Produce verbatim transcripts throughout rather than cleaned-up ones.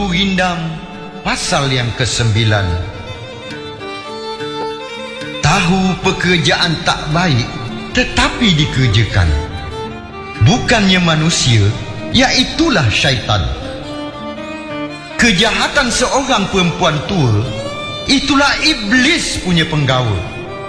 Guru Rindam, pasal yang kesembilan. Tahu pekerjaan tak baik tetapi dikerjakan. Bukannya manusia, iaitulah syaitan. Kejahatan seorang perempuan tua, itulah iblis punya penggawa.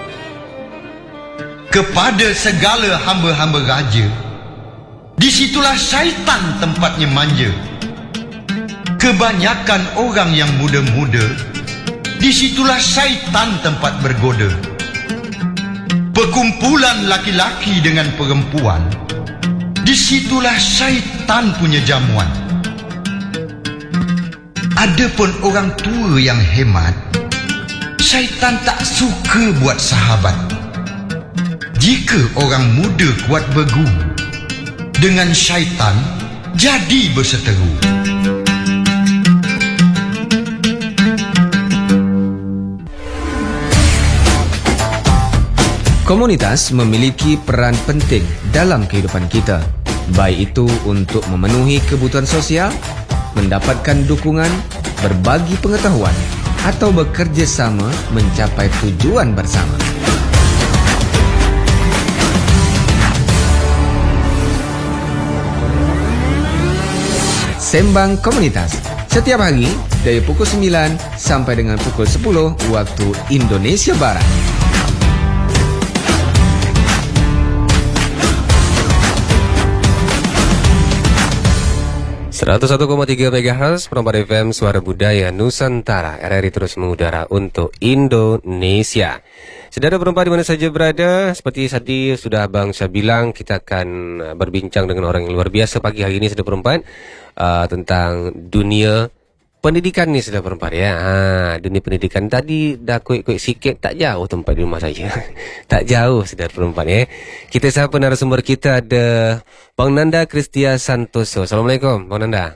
Kepada segala hamba-hamba raja, disitulah syaitan tempatnya manja. Kebanyakan orang yang muda-muda, disitulah syaitan tempat bergoda. Perkumpulan laki-laki dengan perempuan, disitulah syaitan punya jamuan. Adapun orang tua yang hemat, syaitan tak suka buat sahabat. Jika orang muda kuat berguru, dengan syaitan jadi berseteru. Komunitas memiliki peran penting dalam kehidupan kita, baik itu untuk memenuhi kebutuhan sosial, mendapatkan dukungan, berbagi pengetahuan, atau bekerja sama mencapai tujuan bersama. Sembang Komunitas setiap hari dari pukul sembilan sampai dengan pukul sepuluh waktu Indonesia Barat. seratus satu koma tiga megahertz Perempat F M Suara Budaya Nusantara. R R I terus mengudara untuk Indonesia. Saudara perempat di mana saja berada, seperti tadi sudah Abang Syah bilang, kita akan berbincang dengan orang yang luar biasa pagi hari ini, saudara perempat, uh, tentang dunia pendidikan ni, saudara perempat ya. Ha, dunia pendidikan tadi dah kuik-kuik sikit, tak jauh tempat di rumah saya. Tak jauh, saudara perempat ya. Kita sapa narasumber kita, ada Bang Nanda Kristia Santoso. Assalamualaikum Bang Nanda.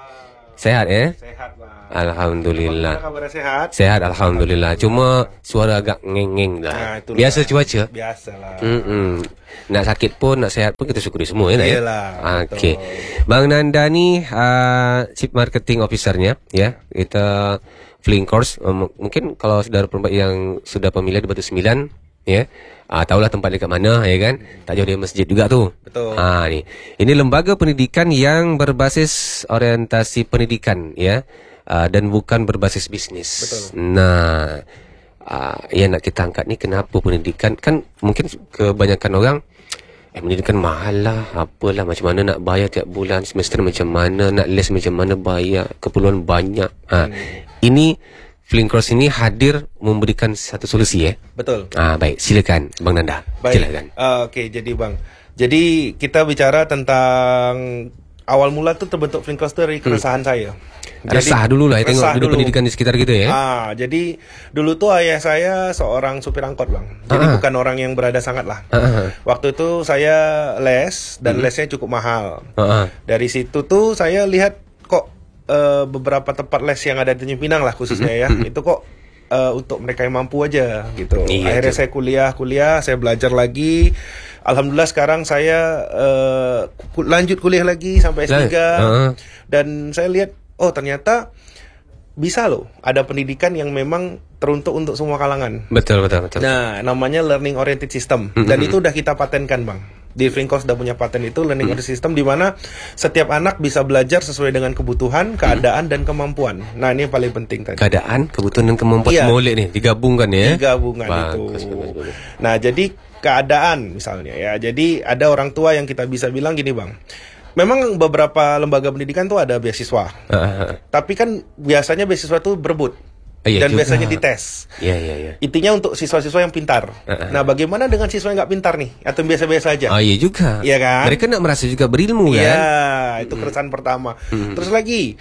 Sehat ya? Sehat Bang. Alhamdulillah. Kabar sehat? Sehat Alhamdulillah. Cuma suara agak ngeng-ngeng dah. Nah, biasa cuaca? Biasalah. Mm-mm. Nak sakit pun, nak sehat pun kita syukuri semua ya. Iyalah. Okey. Bang Nanda ni uh, Chief Marketing Officernya ya. Kita Fling Course. Uh, mungkin kalau saudara perempat yang sudah pemilihan di Batu Sembilan ya. Ah, tahulah tempat dekat mana ya kan? Tak jauh dari masjid juga tu. Betul. Ah ni. Ini lembaga pendidikan yang berbasis orientasi pendidikan ya. Uh, dan bukan berbasis bisnis. Betul. Nah, uh, yang nak kita angkat ni kenapa pendidikan, kan mungkin kebanyakan orang eh pendidikan mahal lah, apalah, macam mana nak bayar tiap bulan, semester macam mana, nak les macam mana bayar, keperluan banyak. Ha, hmm. Ini Fling Course ini hadir memberikan satu solusi ya. Betul. Ah, baik, silakan Bang Nanda. Baik. Silakan. Uh, Okey, jadi Bang. Jadi kita bicara tentang awal mula tu terbentuk Fling Course dari keresahan hmm. saya. Resah dulu lah, tengok dulu pendidikan di sekitar kita ya. Ah, jadi dulu tu ayah saya seorang supir angkot Bang. Jadi uh-huh. bukan orang yang berada sangat lah. Uh-huh. Waktu itu saya les dan uh-huh. lesnya cukup mahal. Uh-huh. Dari situ tu saya lihat kok uh, beberapa tempat les yang ada di Tanjung Pinang lah khususnya uh-huh. ya, itu kok uh, untuk mereka yang mampu aja gitu. Iya, akhirnya itu. saya kuliah, kuliah, saya belajar lagi. Alhamdulillah sekarang saya uh, lanjut kuliah lagi sampai S tiga uh-huh. dan saya lihat oh ternyata bisa loh ada pendidikan yang memang teruntuk untuk semua kalangan. Betul betul betul. Nah, namanya learning oriented system mm-hmm. dan itu udah kita patenkan Bang. Di Fling Course udah punya paten itu learning mm-hmm. oriented system, di mana setiap anak bisa belajar sesuai dengan kebutuhan, keadaan mm-hmm. dan kemampuan. Nah, ini yang paling penting tadi. Keadaan, kebutuhan dan kemampuan iya. Molek nih digabungkan ya. Digabungkan bagus, itu. Bagus, bagus. Nah, jadi keadaan misalnya ya. Jadi ada orang tua yang kita bisa bilang gini Bang. Memang beberapa lembaga pendidikan tuh ada beasiswa, uh-huh. tapi kan biasanya beasiswa tuh berebut uh, iya dan juga. Biasanya dites. Iya iya iya. Intinya untuk siswa-siswa yang pintar. Uh-huh. Nah, bagaimana dengan siswa yang nggak pintar nih, atau biasa-biasa aja? Oh iya juga. Iya kan? Mereka nak merasa juga berilmu kan? Iya, itu keresahan hmm. pertama. Hmm. Terus lagi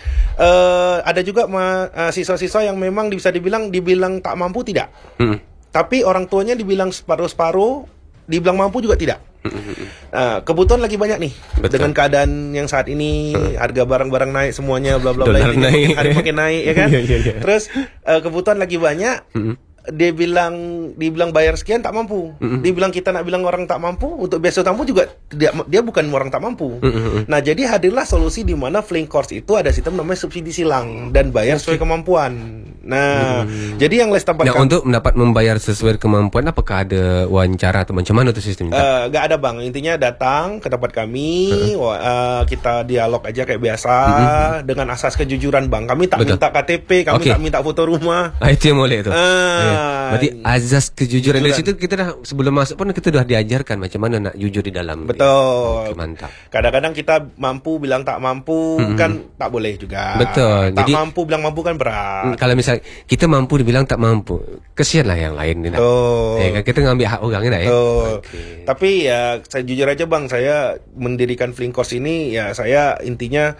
uh, ada juga ma- uh, siswa-siswa yang memang bisa dibilang dibilang tak mampu tidak, hmm. tapi orang tuanya dibilang separuh-separuh, dibilang mampu juga tidak. Nah, kebutuhan lagi banyak nih. Betul. Dengan keadaan yang saat ini uh. harga barang-barang naik semuanya, bla bla bla, naik, makin, hari makin naik ya kan. yeah, yeah, yeah. Terus uh, kebutuhan lagi banyak, uh-huh. dia bilang dibilang bayar sekian tak mampu. Mm-hmm. Dia bilang kita nak bilang orang tak mampu, untuk biasa tamu juga dia, dia bukan orang tak mampu. Mm-hmm. Nah, jadi hadirlah solusi di mana flying course itu ada sistem namanya subsidi silang dan bayar sesuai kemampuan. Nah, mm-hmm. jadi yang les tempat nah, untuk mendapat membayar sesuai kemampuan, apakah ada wawancara atau macam mana tu sistemnya? Uh, gak ada bang, intinya datang ke tempat kami, uh-huh. uh, kita dialog aja kayak biasa mm-hmm. dengan asas kejujuran bang. Kami tak Betul. minta K T P, kami okay. tak minta foto rumah. Ah, itu yang boleh tu. Uh, ya. Berarti azas kejujuran. kejujuran dari situ kita dah sebelum masuk pun kita dah diajarkan macam mana nak jujur di dalam. Betul. Okay, mantap. Kadang-kadang kita mampu bilang tak mampu mm-hmm. kan tak boleh juga. Betul. Tak Jadi, mampu bilang mampu kan berat. Kalau misal kita mampu dibilang tak mampu, kesianlah yang lain ni. Betul. Eh, kan kita ngambil hak orang ni dah. Betul. Eh? Okay. Tapi ya saya jujur aja bang, saya mendirikan Flying Course ini ya saya intinya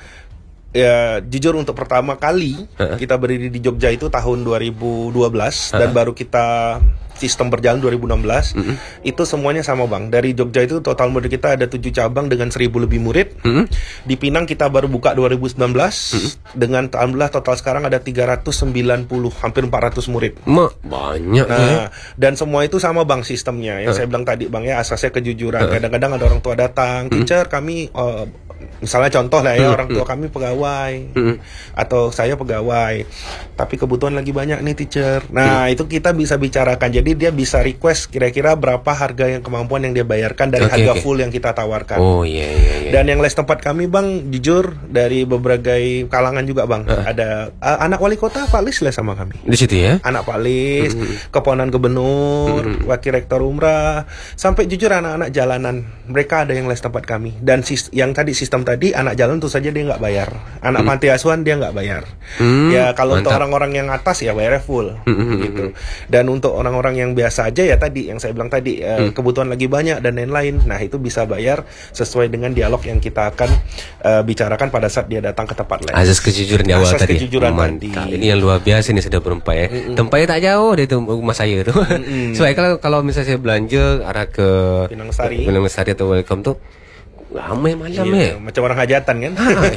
ya jujur untuk pertama kali uh-huh. kita berdiri di Jogja itu tahun dua ribu dua belas uh-huh. dan baru kita sistem berjalan dua ribu enam belas. Uh-huh. Itu semuanya sama bang. Dari Jogja itu total murid kita ada tujuh cabang dengan seribu lebih murid. Uh-huh. Di Pinang kita baru buka dua ribu sembilan belas uh-huh. dengan alhamdulillah total sekarang ada tiga ratus sembilan puluh, hampir empat ratus murid. Ma, banyak nah, ya. Dan semua itu sama bang sistemnya. Yang uh-huh. saya bilang tadi bang ya, asasnya kejujuran. Uh-huh. Kadang-kadang ada orang tua datang, teacher kami uh, misalnya contoh lah ya, hmm, orang tua hmm. kami pegawai hmm. atau saya pegawai, tapi kebutuhan lagi banyak nih teacher. Nah hmm. itu kita bisa bicarakan. Jadi dia bisa request kira-kira berapa harga yang kemampuan yang dia bayarkan dari okay, harga okay. full yang kita tawarkan. Oh iya yeah, iya. Yeah, yeah. Dan yang les tempat kami bang, jujur dari berbagai kalangan juga bang. Uh. Ada uh, anak wali kota Pak Lis les sama kami. Di situ ya. Anak Pak Lis, hmm. keponakan gubernur, hmm. wakil rektor umrah, sampai jujur anak-anak jalanan mereka ada yang les tempat kami. Dan sis- yang tadi sistem tadi anak jalan tuh saja dia nggak bayar, anak hmm. panti asuhan dia nggak bayar. Hmm, ya kalau mantap. Untuk orang-orang yang atas ya bayarnya full hmm, gitu. Dan untuk orang-orang yang biasa aja ya tadi yang saya bilang tadi hmm. uh, kebutuhan lagi banyak dan lain-lain. Nah itu bisa bayar sesuai dengan dialog yang kita akan uh, bicarakan pada saat dia datang ke tempat les. Azas kejujuran di awal Asas tadi. Kejujuran mantap. tadi. Ini yang luar biasa nih sudah berempat ya. Mm-mm. Tempatnya tak jauh dari rumah saya tu. So kalau kalau misalnya saya belanja arah ke Pinang Sari, Pinang Sari atau Welcome tu ramai malam iya, ya. Macam orang hajatan kan.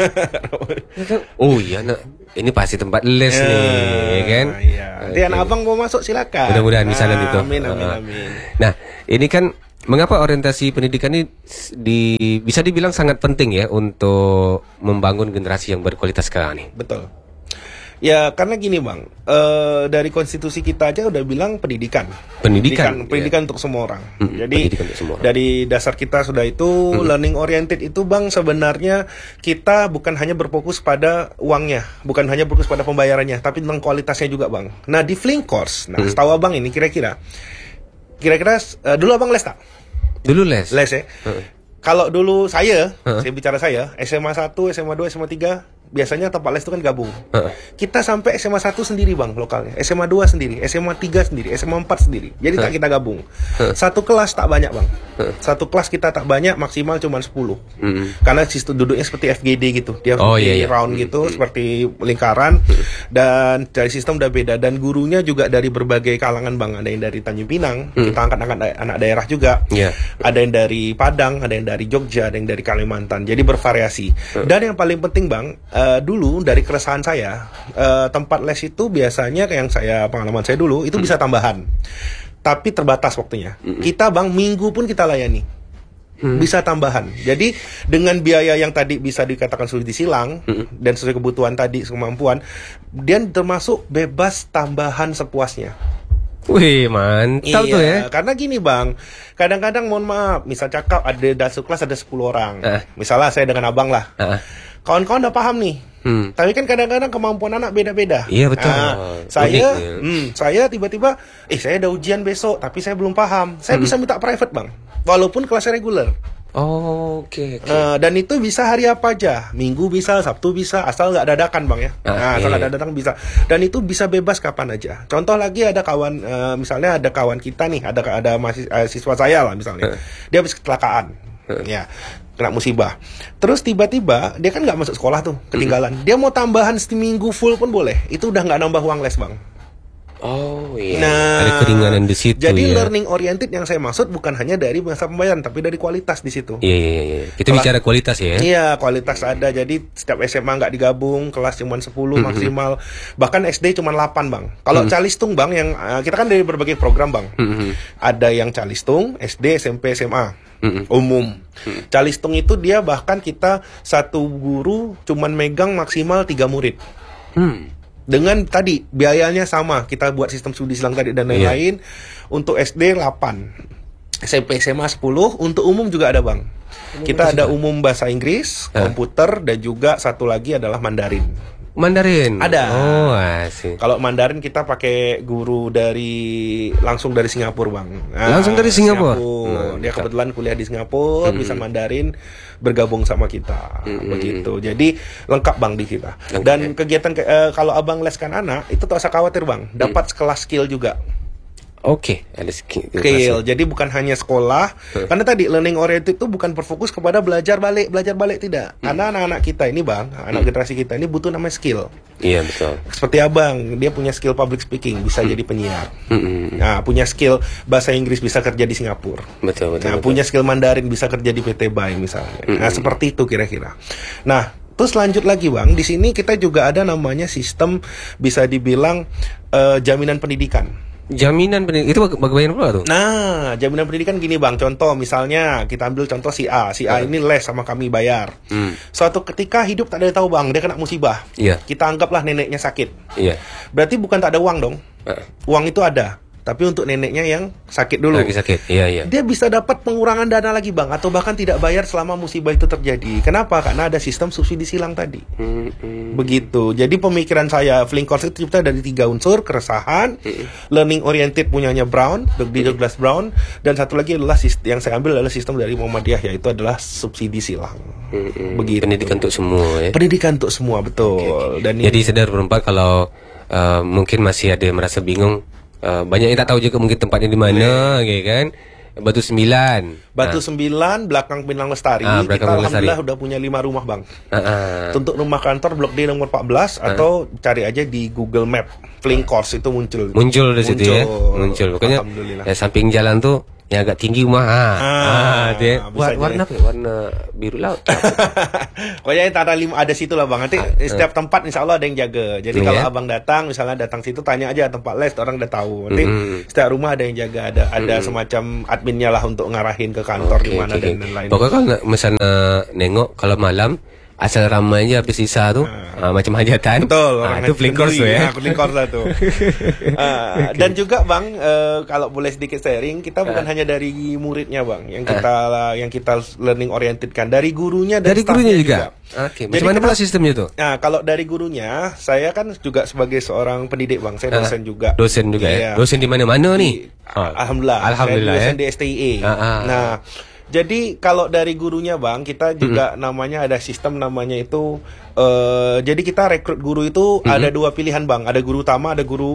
Oh iya nak, ini pasti tempat les ya, nih kan. Iya. Nanti okay. anak abang mau masuk silakan. Mudah-mudahan di sana itu. Amin amin amin. Nah ini kan mengapa orientasi pendidikan ini di, bisa dibilang sangat penting ya untuk membangun generasi yang berkualitas sekarang nih. Betul. Ya karena gini bang, uh, dari konstitusi kita aja udah bilang pendidikan, pendidikan, pendidikan, pendidikan ya. Untuk semua orang. Hmm, Jadi semua orang. Dari dasar kita sudah itu hmm. learning oriented itu bang sebenarnya kita bukan hanya berfokus pada uangnya, bukan hanya berfokus pada pembayarannya, tapi tentang kualitasnya juga bang. Nah di Flying Course, nah hmm. setahu abang ini kira-kira, kira-kira uh, dulu abang les tak? Dulu les. Les ya. Hmm. Kalau dulu saya, hmm. saya bicara saya, S M A satu, S M A dua, S M A tiga biasanya tempat les itu kan gabung. Uh. Kita sampai S M A satu sendiri bang lokalnya, S M A dua sendiri, S M A tiga sendiri, S M A empat sendiri. Jadi uh. tak kita gabung. Uh. Satu kelas tak banyak bang. Uh. Satu kelas kita tak banyak, maksimal cuma sepuluh. Uh. Karena sistem duduknya seperti F G D gitu. Dia oh, seperti iya, iya. round gitu, uh. seperti lingkaran. Uh. Dan dari sistem udah beda. Dan gurunya juga dari berbagai kalangan bang. Ada yang dari Tanjung Pinang, uh. kita angkat-angkat anak daerah juga. Yeah. Ada yang dari Padang, ada yang dari Jogja, ada yang dari Kalimantan. Jadi bervariasi. Uh. Dan yang paling penting bang, Uh, dulu dari keresahan saya uh, tempat les itu biasanya kayak yang saya pengalaman saya dulu itu mm. bisa tambahan, tapi terbatas waktunya. Mm. Kita bang minggu pun kita layani, mm. bisa tambahan. Jadi dengan biaya yang tadi bisa dikatakan sulit disilang mm. dan sesuai kebutuhan tadi kemampuan, dia termasuk bebas tambahan sepuasnya. Wih mantap iya, tuh ya. Karena gini bang, kadang-kadang mohon maaf, misal cakap ada dasar kelas ada sepuluh orang, uh. misalnya saya dengan abang lah. Uh. Kawan-kawan udah paham nih, hmm. tapi kan kadang-kadang kemampuan anak beda-beda. Iya betul. Nah, saya, hmm, saya tiba-tiba, eh saya ada ujian besok, tapi saya belum paham. Saya hmm. bisa minta private bang, walaupun kelasnya reguler. Oh, oke. Okay, okay. Uh, dan itu bisa hari apa aja, Minggu bisa, Sabtu bisa, asal nggak dadakan bang ya. Ah, nah, asal nggak dadakan bisa. Dan itu bisa bebas kapan aja. Contoh lagi ada kawan, uh, misalnya ada kawan kita nih, ada ada mahasiswa saya lah misalnya, dia habis kecelakaan, ya. Kena musibah. Terus tiba-tiba dia kan nggak masuk sekolah tuh, ketinggalan. Dia mau tambahan seminggu full pun boleh. Itu udah nggak nambah uang les bang. Oh iya. Nah, ada keringanan di situ. Jadi ya. learning oriented yang saya maksud bukan hanya dari masa pembayaran, tapi dari kualitas di situ. Iya iya iya. Kita Kela- bicara kualitas ya. Iya, kualitas ada. Jadi setiap S M A nggak digabung, kelas cuma sepuluh mm-hmm. maksimal. Bahkan S D cuma delapan, Bang. Kalau mm-hmm. Calistung, Bang, yang uh, kita kan dari berbagai program, Bang. Mm-hmm. Ada yang Calistung, S D, S M P, S M A. Mm-hmm. Umum. Mm-hmm. Calistung itu dia bahkan kita satu guru cuman megang maksimal tiga murid. Hmm. Dengan tadi biayanya sama, kita buat sistem studi silang tadi dan lain-lain. Yeah. Untuk S D delapan, S M P S M A sepuluh, untuk umum juga ada, Bang. Umum kita ada juga. Umum bahasa Inggris, eh. komputer, dan juga satu lagi adalah Mandarin. Mandarin? Ada. Oh, asik. Kalau Mandarin kita pakai guru dari langsung dari Singapura, Bang. Nah, langsung dari Singapura? Singapura. Nah, dia kebetulan kuliah di Singapura, hmm. bisa Mandarin, bergabung sama kita, hmm. begitu. Jadi lengkap, Bang, di kita. Lengkap, dan ya. Kegiatan ke, uh, kalau abang leskan anak itu tak usah khawatir, Bang. Dapat hmm. kelas skill juga. Oke, okay, ada skill. Skill. Jadi bukan hanya sekolah. Hmm. Karena tadi learning oriented itu bukan berfokus kepada belajar balik, belajar balik tidak. Hmm. Karena anak-anak kita ini, Bang, anak hmm. generasi kita ini butuh namanya skill. Iya, betul. Seperti abang, dia punya skill public speaking, bisa hmm. jadi penyiar. Hmm. Nah, punya skill bahasa Inggris, bisa kerja di Singapura. Betul, betul. Nah, betul. punya skill Mandarin, bisa kerja di P T Bay misalnya. Hmm. Nah, seperti itu kira-kira. Nah, terus lanjut lagi, Bang. Di sini kita juga ada namanya sistem bisa dibilang uh, jaminan pendidikan. Jaminan pendidikan itu bagaimana pula tuh? Nah, jaminan pendidikan gini, Bang. Contoh misalnya kita ambil contoh si A. Si A uh. ini les sama kami bayar. Hmm. Suatu ketika hidup tak ada yang tahu, Bang, dia kena musibah. Yeah. Kita anggaplah neneknya sakit. Iya. Yeah. Berarti bukan tak ada uang dong. Uh. Uang itu ada. Tapi untuk neneknya yang sakit dulu. Lagi sakit, iya iya. Dia bisa dapat pengurangan dana lagi, Bang, atau bahkan tidak bayar selama musibah itu terjadi. Kenapa? Karena ada sistem subsidi silang tadi. Hmm, hmm. Begitu. Jadi pemikiran saya Flying Course itu kita dari tiga unsur: keresahan, hmm. learning oriented punyanya Brown, Douglas Brown, dan satu lagi adalah sistem, yang saya ambil adalah sistem dari Muhammadiyah, yaitu adalah subsidi silang. Hmm, begitu. Pendidikan untuk semua ya. Pendidikan untuk semua, betul. Okay, okay. Dan jadi sadar berempat kalau uh, mungkin masih ada yang merasa bingung. Uh, banyak yang tak tahu juga mungkin tempatnya di mana, okay, kan? Batu Sembilan. Batu ha. Sembilan, belakang Pinang Lestari. Ha, kita alhamdulillah Lestari. udah punya lima rumah, Bang. Ha, ha. Untuk rumah kantor Blok D nomor empat belas ha. Atau cari aja di Google Map, Flying Course itu muncul. Muncul di situ ya. Muncul. Pokoknya ya, samping jalan tuh yang agak tinggi rumah. Ah, ah, dia War, warna apa? Warna biru laut. Pokoknya antara lima ada situ lah, Bang. Nanti ah, setiap tempat insya Allah ada yang jaga. Jadi yeah. kalau abang datang, misalnya datang situ, tanya aja tempat les, orang udah tahu. Nanti mm-hmm. setiap rumah ada yang jaga, ada mm-hmm. ada semacam adminnya lah untuk ngarahin ke kantor okay, di mana okay. dan lain-lain. Pokoknya kalau misalnya nengok kalau malam asal ramai aja habis sisa tuh uh, uh, macam hajatan. Betul. Uh, itu Flying Course ya. Flying Course lah tuh. uh, dan juga, Bang, uh, kalau boleh sedikit sharing, kita bukan uh. hanya dari muridnya, Bang, yang kita uh. yang kita learning oriented kan, dari gurunya dan dari gurunya juga. juga. Oke. Okay. Bagaimana pula sistemnya tuh? Nah, kalau dari gurunya, saya kan juga sebagai seorang pendidik, Bang. Saya dosen uh. juga. Dosen juga ya. Dosen di mana-mana nih? Oh. Alhamdulillah. Alhamdulillah. Saya dosen ya? di S T I A. Uh, uh. Nah, jadi kalau dari gurunya, Bang, kita juga mm-hmm. namanya ada sistem namanya itu uh, jadi kita rekrut guru itu mm-hmm. ada dua pilihan, Bang. Ada guru utama, ada guru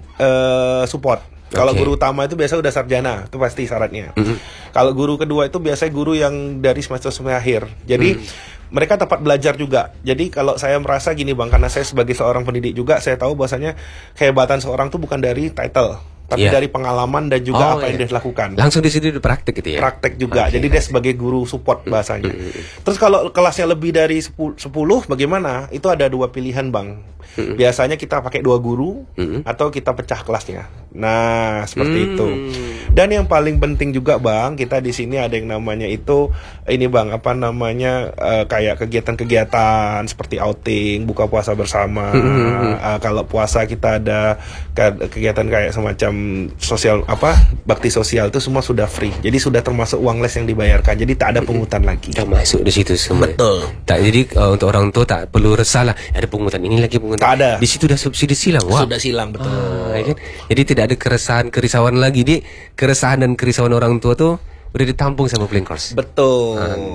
uh, support. Kalau okay. guru utama itu biasa udah sarjana, itu pasti syaratnya. Mm-hmm. Kalau guru kedua itu biasanya guru yang dari semester semester akhir. Jadi mm. mereka dapat belajar juga. Jadi kalau saya merasa gini, Bang, karena saya sebagai seorang pendidik juga, saya tahu bahwasanya kehebatan seorang itu bukan dari title, tapi yeah. dari pengalaman dan juga oh, apa yeah. yang dia lakukan. Langsung di situ praktek gitu ya? Praktek juga. Okay, jadi dia sebagai guru support bahasanya. Mm-hmm. Terus kalau kelasnya lebih dari sepuluh, bagaimana? Itu ada dua pilihan, Bang. Mm-hmm. Biasanya kita pakai dua guru mm-hmm. atau kita pecah kelasnya. Nah, seperti mm. itu. Dan yang paling penting juga, Bang, kita di sini ada yang namanya itu ini, Bang, apa namanya uh, kayak kegiatan-kegiatan seperti outing, buka puasa bersama. Mm-hmm. Uh, kalau puasa kita ada kegiatan kayak semacam sosial apa bakti sosial, itu semua sudah free. Jadi sudah termasuk uang les yang dibayarkan. Jadi tak ada pungutan lagi. Tak masuk di situ semua. Betul. Tak, jadi uh, untuk orang tua tak perlu resah lah. Ada pungutan ini lagi pungutan. Tak ada. Di situ dah subsidi silang. Wah. Sudah silang, betul. Ah, ya kan? Jadi tidak ada keresahan kerisauan lagi. Di keresahan dan kerisauan orang tua tuh udah ditampung sama Flying Course. Betul.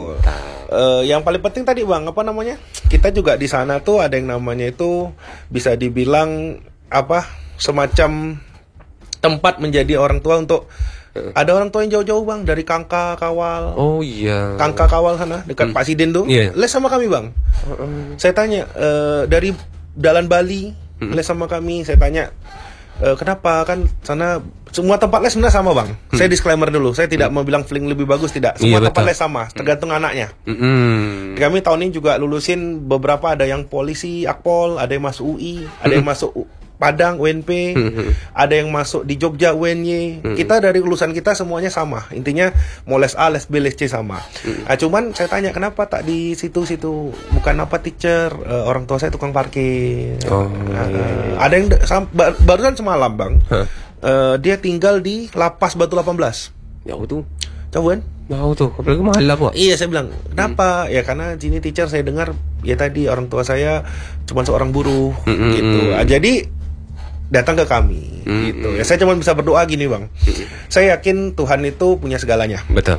Uh, yang paling penting tadi, Bang, apa namanya? Kita juga di sana tuh ada yang namanya itu bisa dibilang apa? Semacam tempat menjadi orang tua untuk ada orang tua yang jauh-jauh, Bang, dari Kangka Kawal. Oh iya. Kangka Kawal sana dekat hmm. Pak Sidin tuh. Yeah. Les sama kami, Bang. Uh-uh. Saya tanya uh, dari Dalan Bali hmm. les sama kami. Saya tanya e, kenapa kan sana semua tempat les sebenarnya sama bang. Hmm. Saya disclaimer dulu, saya tidak hmm. mau bilang Flink lebih bagus, tidak. Semua iya, tempat betul. les sama, tergantung hmm. anaknya. Hmm. Kami tahun ini juga lulusin beberapa, ada yang polisi, Akpol, ada yang masuk U I, ada yang masuk Padang, U N P, hmm. ada yang masuk di Jogja, U N Y. Hmm. Kita dari lulusan kita semuanya sama. Intinya mau les A, les B, les C sama. Hmm. Nah, cuman saya tanya kenapa tak di situ-situ, bukan apa teacher, uh, orang tua saya tukang parkir. Oh, uh, iya, iya. Ada yang sam- barusan semalam bang. Huh? Uh, dia tinggal di Lapas Batu delapan belas. Jauh tuh. Jauh kan? Jauh tuh. Apalagi mahal lah, Pak. Iya, saya bilang, kenapa? Hmm. Ya karena sini teacher saya dengar ya tadi orang tua saya cuma seorang buruh hmm. gitu. Nah, jadi datang ke kami hmm. gitu. Ya saya cuma bisa berdoa gini, Bang. Hmm. Saya yakin Tuhan itu punya segalanya. Betul.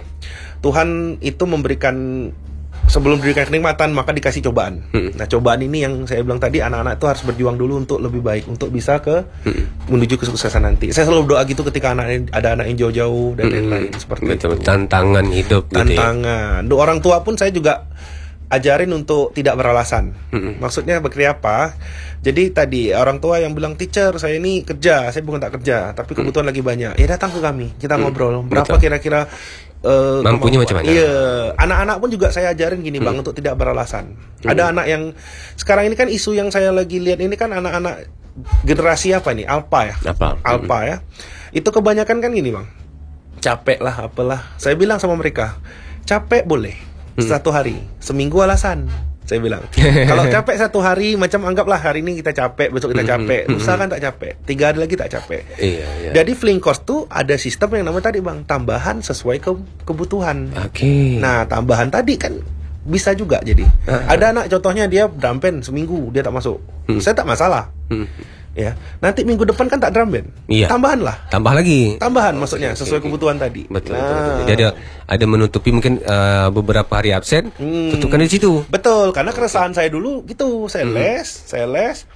Tuhan itu memberikan, sebelum diberikan kenikmatan maka dikasih cobaan. Hmm. Nah, cobaan ini yang saya bilang tadi, anak-anak itu harus berjuang dulu untuk lebih baik, untuk bisa ke hmm. menuju kesuksesan nanti. Saya selalu berdoa gitu ketika anak ada anak yang jauh-jauh dan lain-lain hmm. seperti betul, itu. Tantangan hidup gitu. Tantangan. Ya? Orang tua pun saya juga ajarin untuk tidak beralasan. Hmm. Maksudnya berkria apa? Jadi tadi orang tua yang bilang, teacher saya ini kerja, saya bukan tak kerja, tapi kebutuhan hmm. lagi banyak. Ya datang ke kami, kita hmm. ngobrol. Berapa betul. Kira-kira Uh, mampunya macam mana? Iya, anak-anak pun juga saya ajarin gini hmm. bang, untuk tidak beralasan. Hmm. Ada anak yang sekarang ini kan isu yang saya lagi lihat ini kan anak-anak generasi apa nih? Alpha ya. Apa? Alpha hmm. ya. Itu kebanyakan kan gini bang, capek lah, apalah. Saya bilang sama mereka, capek boleh hmm. satu hari, seminggu alasan. Saya bilang, kalau capek satu hari, macam anggaplah hari ini kita capek, besok kita capek, lusa kan tak capek, tiga hari lagi tak capek. Iya, iya. Jadi Flink Course tuh ada sistem yang namanya tadi bang, tambahan sesuai ke- kebutuhan. Oke. Okay. Nah, tambahan tadi kan bisa juga jadi. Uh-huh. Ada anak contohnya dia drum band seminggu dia tak masuk, hmm. saya tak masalah. Hmm. Ya, nanti minggu depan kan tak drum band. Iya. Tambahan lah. Tambah lagi. Tambahan okay, maksudnya sesuai okay. kebutuhan tadi. Betul, nah. betul, betul. Jadi ada, ada menutupi mungkin uh, beberapa hari absen, hmm. tutupkan di situ. Betul, karena keresahan saya dulu gitu, saya hmm. les, saya les.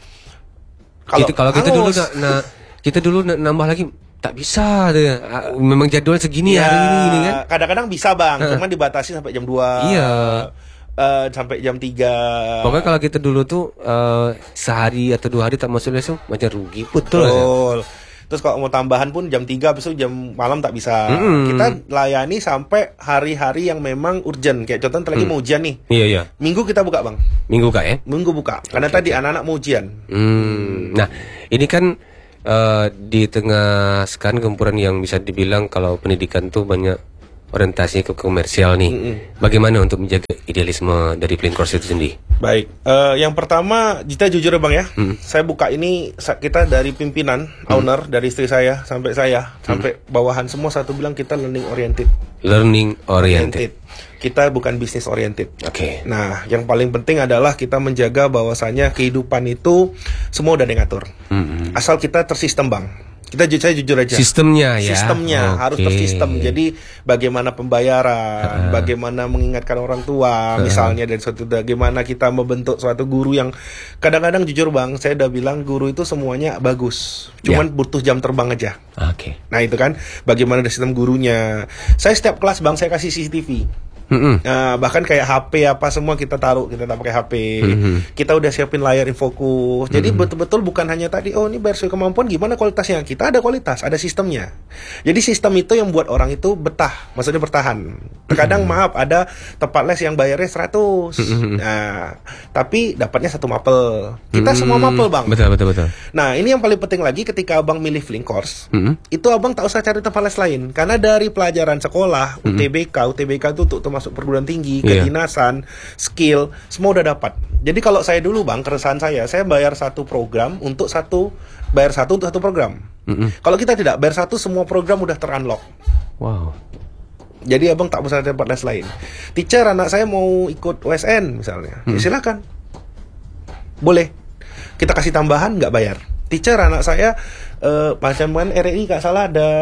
Kalau kita, kalau kita dulu nak, nak kita dulu nak nambah lagi tak bisa deh. Memang jadwal segini ya, hari ini kan. Kadang-kadang bisa bang, uh. cuma dibatasi sampai jam dua. Iya. Uh, sampai jam tiga. Pokoknya kalau kita dulu tuh uh, sehari atau dua hari tak masuk les macam rugi. Betul. Betul. Terus kalau mau tambahan pun jam tiga, besok jam malam tak bisa. Mm-hmm. Kita layani sampai hari-hari yang memang urgent. Kayak contoh lagi mm. mau ujian nih. Iya iya. Minggu kita buka bang. Minggu buka ya? Minggu buka. Karena okay. tadi anak-anak mau ujian. Hmm. Nah ini kan uh, di tengah sekarang gempuran yang bisa dibilang kalau pendidikan tuh banyak orientasinya ke komersial nih. Mm-mm. Bagaimana untuk menjaga idealisme dari Flink Course itu sendiri? Baik, uh, yang pertama kita jujur ya bang ya, mm. saya buka ini kita dari pimpinan, mm. owner, dari istri saya sampai saya, mm. sampai bawahan semua satu bilang kita learning oriented. Learning oriented. oriented. Kita bukan business oriented. Oke. Okay. Nah, yang paling penting adalah kita menjaga bahwasanya kehidupan itu semua udah diatur. Mm-hmm. Asal kita tersistem bang. Kita saya jujur aja. Sistemnya ya. Sistemnya okay. harus tersistem. Jadi bagaimana pembayaran, uh. bagaimana mengingatkan orang tua, uh. misalnya dari suatu bagaimana kita membentuk suatu guru yang kadang-kadang jujur bang, saya udah bilang guru itu semuanya bagus, cuman yeah. butuh jam terbang aja. Oke. Okay. Nah itu kan bagaimana dari sistem gurunya. Saya setiap kelas bang saya kasih C C T V. Mm-hmm. Uh, bahkan kayak H P apa semua kita taruh, kita tak pakai H P. Mm-hmm. Kita udah siapin layar infokus. Jadi mm-hmm. betul-betul bukan hanya tadi oh ini bayar sesuai kemampuan, gimana kualitasnya. Kita ada kualitas, ada sistemnya. Jadi sistem itu yang buat orang itu betah, maksudnya bertahan. Terkadang mm-hmm. maaf ada tempat les yang bayarnya seratus. Mm-hmm. Nah, tapi dapatnya satu mapel. Kita mm-hmm. semua mapel, Bang. Betul betul betul. Nah, ini yang paling penting lagi ketika Abang milih Flink Course. Mm-hmm. Itu Abang tak usah cari tempat les lain karena dari pelajaran sekolah, mm-hmm. U T B K, U T B K itu untuk masuk perguruan tinggi, yeah. kedinasan, skill, semua udah dapat. Jadi kalau saya dulu bang, keresahan saya, saya bayar satu program untuk satu, bayar satu untuk satu program. Mm-hmm. Kalau kita tidak, bayar satu semua program udah ter-unlock. Wow. Jadi abang tak usah tempat les lain. Teacher, anak saya mau ikut U S N misalnya, mm-hmm. ya silakan, boleh. Kita kasih tambahan, nggak bayar. Teacher, anak saya uh, macam kan R I nggak salah ada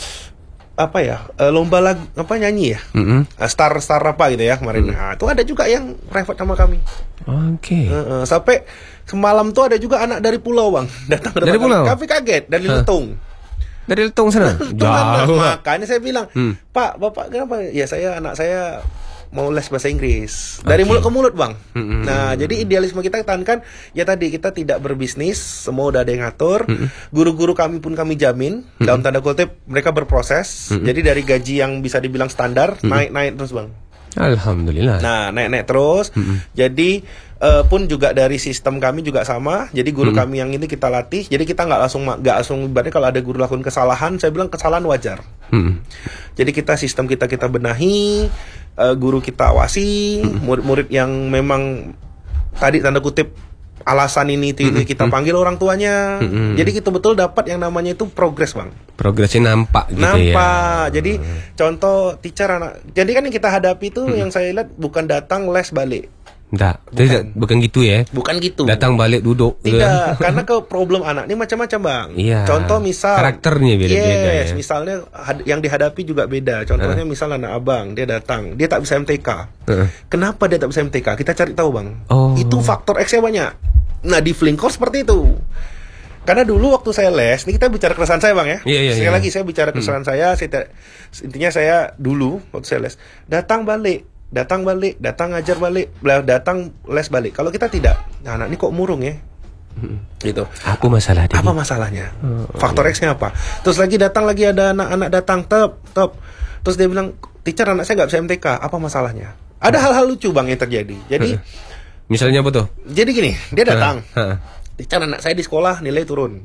apa ya uh, lomba lagu apa nyanyi ya, mm-hmm. uh, star star apa gitu ya kemarin. Mm-hmm. Nah, itu ada juga yang private sama kami. Oke. Okay. Uh, uh, sampai semalam tuh ada juga anak dari pulau bang datang ke dari pulau. Kami kaget dari huh? Letung. Dari Letung sana. Jauh. Makanya saya bilang, hmm. Pak, Bapak kenapa? Ya saya anak saya mau les bahasa Inggris. Dari Okay. mulut ke mulut, Bang. Mm-mm. Nah, jadi idealisme kita tahankan ya tadi kita tidak berbisnis, semua udah ada yang ngatur. Mm-mm. Guru-guru kami pun kami jamin dalam tanda kutip mereka berproses. Mm-mm. Jadi dari gaji yang bisa dibilang standar naik-naik terus, Bang. Alhamdulillah. Nah, naik-naik terus. Mm-mm. Jadi eh, pun juga dari sistem kami juga sama. Jadi guru Mm-mm. kami yang ini kita latih. Jadi kita nggak langsung nggak langsung ibaratnya kalau ada guru lakukan kesalahan, saya bilang kesalahan wajar. Mm-mm. Jadi kita sistem kita kita benahi, eh, guru kita awasi, murid-murid yang memang tadi tanda kutip alasan ini itu ini, kita panggil orang tuanya. Mm-mm. Jadi kita betul dapat yang namanya itu progres, Bang. Progresnya nampak gitu ya. Nampak. Jadi contoh teacher anak. Jadi kan yang kita hadapi itu yang saya lihat bukan datang les balik. Enggak, Bukan. tidak, bukan gitu ya. Bukan gitu. Datang balik duduk. Tidak, karena ke problem anak ini macam-macam, Bang. Iya. Contoh misal Karakternya beda-beda yes, ya. misalnya had- yang dihadapi juga beda. Contohnya misal anak abang, dia datang, dia tak bisa M T K. Heeh. Kenapa dia tak bisa M T K? Kita cari tahu, Bang. Oh. Itu faktor X-nya banyak. Nah, di Flinkor seperti itu. Karena dulu waktu saya les, ini kita bicara keresahan saya, Bang ya. Iya, iya, Sekali iya. lagi saya bicara keresahan saya, saya tidak- intinya saya dulu waktu saya les, datang balik, datang balik, datang ngajar balik, bela- datang les balik. Kalau kita tidak, nah, anak ini kok murung ya? Gitu. Apa masalah dia? Apa masalahnya? Faktor X-nya apa? Terus lagi datang lagi ada anak-anak datang, top, top. Terus dia bilang, teacher anak saya nggak bisa M T K, apa masalahnya? Ada hal-hal lucu, Bang, yang terjadi. Jadi, Misalnya apa tuh? jadi gini, dia datang, Heeh. teacher anak saya di sekolah nilai turun.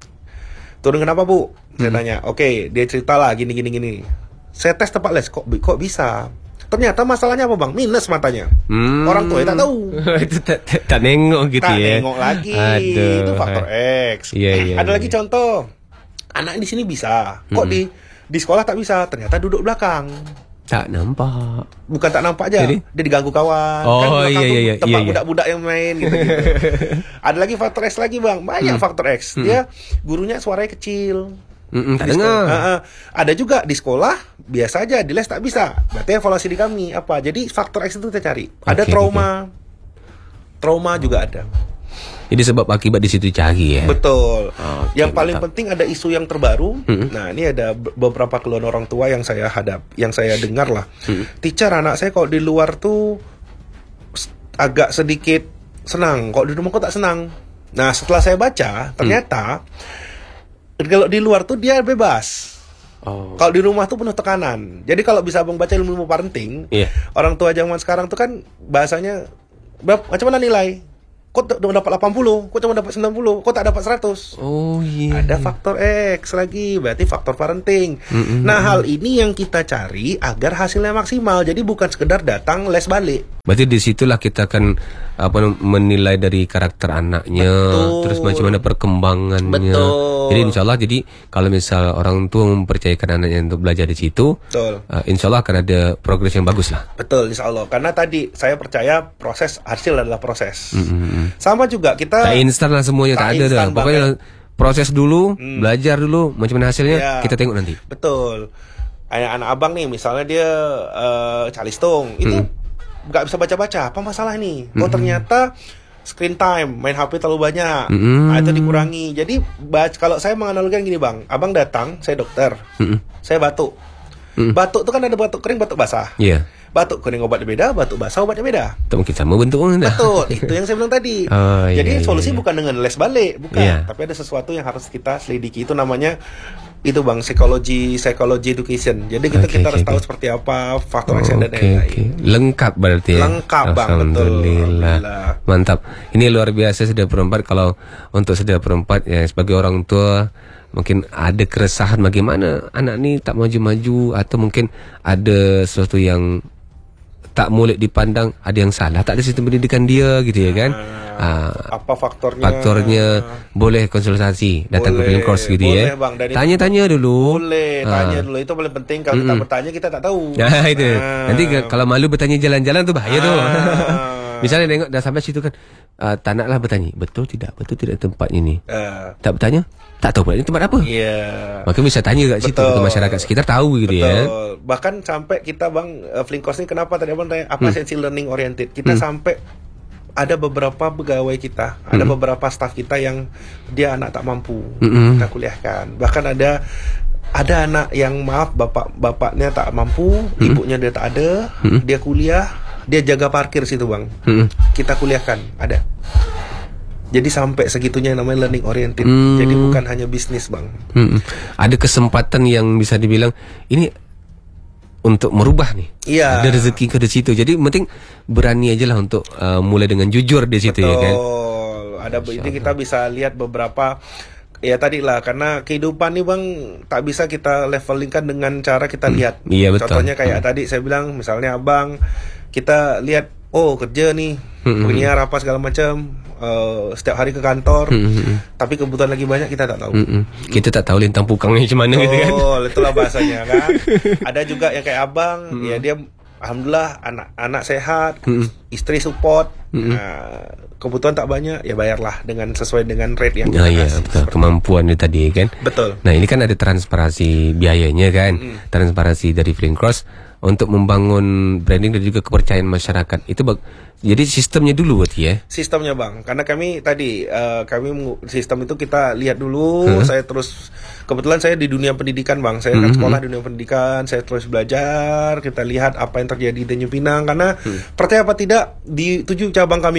Turun kenapa, Bu? Saya tanya. Oke, dia cerita lah gini gini gini. Saya tes tempat les, kok kok bisa? Ternyata masalahnya apa, Bang? Minus matanya. Hmm. Orang tua tak tahu. Itu tak, tak, tak nengok gitu Tak ya. nengok lagi. Aduh. Itu faktor X. Iya, iya, Ada iya. lagi contoh. Anak di sini bisa, kok di di sekolah tak bisa? Ternyata duduk belakang. Tak nampak. Bukan tak nampak aja, Jadi? dia diganggu kawan. Oh, kan belakang iya, tuh iya, iya, tempat iya, iya. budak-budak yang main gitu. Ada lagi faktor X lagi, Bang. Banyak faktor X. Dia gurunya suaranya kecil. Mm-mm, tak Di dengar. sekolah. Ah, ah. Ada juga di sekolah biasa aja, di les tak bisa. Berarti evaluasi di kami apa? Jadi faktor X itu kita cari. Ada Oke, trauma. Trauma juga ada. Jadi sebab akibat di situ cari ya. Betul. Oke, Yang paling mantap. penting ada isu yang terbaru. Mm-mm. Nah, ini ada be- beberapa keluhan orang tua yang saya hadap, yang saya dengar lah. Teacher anak saya kalau di luar tuh s- agak sedikit senang, kalau di rumah kok tak senang. Nah, setelah saya baca, ternyata kalau di luar tuh dia bebas. Oh. Kalau di rumah tuh penuh tekanan. Jadi kalau bisa Abang baca ilmu-ilmu parenting, Iya. orang tua zaman sekarang tuh kan bahasanya "Bab, macam mana nilai? Kok t- dapat delapan puluh? Kok cuma dapat sembilan puluh? Kok tak dapat seratus?" Oh iya. Ada faktor X lagi, berarti faktor parenting. Mm-mm. Nah, hal ini yang kita cari agar hasilnya maksimal. Jadi bukan sekedar datang les balik. Berarti disitulah kita akan apa nam- menilai dari karakter anaknya, Betul. terus macam mana perkembangannya. Betul. Jadi insya Allah, jadi kalau misal orang tua mempercayakan anaknya untuk belajar di situ, Betul. uh, insya Allah akan ada progres yang bagus lah. Betul, insya Allah. Karena tadi saya percaya proses hasil adalah proses. Mm-mm. Sama juga kita Tak instan lah semuanya, tak, tak ada dah. instan Pokoknya proses dulu, Hmm. belajar dulu, macam mana hasilnya Ya. kita tengok nanti. Betul. Anak-anak abang nih, misalnya dia eh, calistung, itu nggak bisa baca-baca. Apa masalah nih? Oh ternyata screen time, main H P terlalu banyak. Mm-mm. Nah, itu dikurangi. Jadi baca, kalau saya menganalogikan gini, Bang. Abang datang, saya dokter, Mm-mm. saya batuk. Mm. Batuk itu kan ada batuk kering, batuk basah. Iya. Batuk kering obatnya beda, batuk basah obatnya beda. Tak mungkin sama bentuknya dah. Betul, itu yang saya bilang tadi. Oh, iya, Jadi iya, solusi iya. bukan dengan les balik, bukan. Iya. Tapi ada sesuatu yang harus kita selidiki. Itu namanya itu, Bang, psikologi psychology education. Jadi kita Oke, kita oke, harus tahu oke. seperti apa faktor X dan Oke, lain-lain. oke. Lengkap berarti ya. Lengkap, Bang, betul. Alhamdulillah. Alhamdulillah. Mantap. Ini luar biasa sudah perempat. Kalau untuk sudah perempat ya, sebagai orang tua mungkin ada keresahan bagaimana anak ni tak maju-maju, atau mungkin ada sesuatu yang tak boleh dipandang, ada yang salah, tak ada sistem pendidikan dia gitu ya kan. Ah, Apa faktornya? faktornya boleh konsultasi, datang ke Boleh, film course gitu boleh, ya. Bang. Dari- Tanya-tanya dulu. Boleh, Ah. tanya dulu, itu paling penting. Kalau kita bertanya kita tak tahu. Nah itu. Ah. Nanti ke- kalau malu bertanya jalan-jalan tuh bahaya tuh. Ah. Misalnya tengok dah sampai situ kan, uh, tak naklah bertanya, betul tidak, betul tidak tempat ini. Eh, Tak bertanya, tak tahu pula ini tempat apa. Iya. Maka bisa tanya kat situ, Betul. ke masyarakat sekitar tahu gitu ya. Betul. Bahkan sampai kita, Bang, uh, Flinkos ini kenapa tadi Abang tanya apa sensi learning oriented? Kita sampai ada beberapa pegawai kita, ada beberapa staf kita yang dia anak tak mampu Mm-mm. kita kuliahkan. Bahkan ada ada anak yang maaf bapak bapaknya tak mampu, hmm. ibunya dia tak ada, hmm. dia kuliah, dia jaga parkir situ bang, hmm. kita kuliahkan ada. Jadi sampai segitunya yang namanya learning oriented. Hmm. Jadi bukan hanya bisnis bang. Hmm. Ada kesempatan yang bisa dibilang ini untuk merubah nih. Iya. Ada rezeki ke di situ. Jadi penting berani aja lah untuk uh, mulai dengan jujur di situ. Betul. Ya kan. Ada ini kita bisa lihat beberapa. Ya tadi lah, karena kehidupan nih bang tak bisa kita levelingkan dengan cara kita lihat. Hmm, iya, betul. Contohnya kayak hmm. tadi saya bilang, misalnya abang, kita lihat, oh kerja nih, hmm. penyiar apa segala macam, uh, setiap hari ke kantor, hmm. tapi kebutuhan lagi banyak kita tak tahu. Hmm. Kita tak tahu lintang pukangnya gimana oh, gitu kan. Oh, itulah bahasanya kan. Ada juga yang kayak abang, hmm. ya dia alhamdulillah anak-anak sehat, hmm. istri support. Hmm. Nah, kebutuhan tak banyak, ya bayarlah dengan sesuai dengan rate yang kita oh, iya, kasih. betul. Kemampuan itu tadi kan. Betul. Nah ini kan ada transparansi biayanya kan, mm-hmm. transparansi dari Flint Cross untuk membangun branding dan juga kepercayaan masyarakat. Itu bag- jadi sistemnya dulu buat ya. Sistemnya bang, karena kami tadi uh, kami mengu- sistem itu kita lihat dulu. Hmm. Saya terus kebetulan saya di dunia pendidikan bang, saya kan hmm. sekolah di dunia pendidikan, saya terus belajar. Kita lihat apa yang terjadi di Tanjung Pinang karena hmm. percaya apa tidak di tujuh cabang kami